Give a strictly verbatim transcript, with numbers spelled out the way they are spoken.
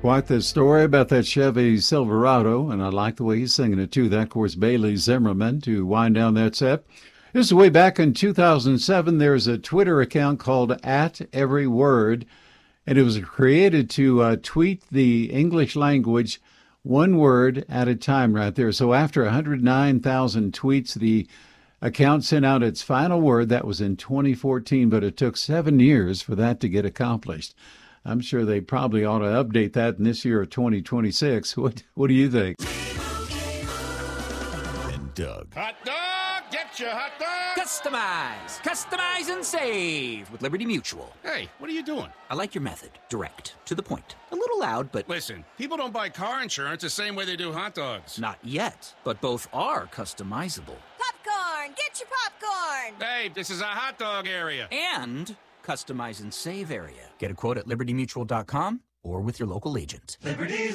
Quite the story about that Chevy Silverado, and I like the way he's singing it too. That, of course, Bailey Zimmerman to wind down that set. This is way back in two thousand seven. There's a Twitter account called At Every Word, and it was created to uh, tweet the English language one word at a time right there. So after one hundred nine thousand tweets, the account sent out its final word. That was in twenty fourteen, but it took seven years for that to get accomplished. I'm sure they probably ought to update that in this year of twenty twenty-six. What What do you think? And Doug. Hot dog! Get your hot dog! Customize! Customize and save with Liberty Mutual. Hey, what are you doing? I like your method. Direct. To the point. A little loud, but... Listen, people don't buy car insurance the same way they do hot dogs. Not yet, but both are customizable. Popcorn! Get your popcorn! Hey, this is a hot dog area. And customize and save area. Get a quote at liberty mutual dot com or with your local agent. Liberty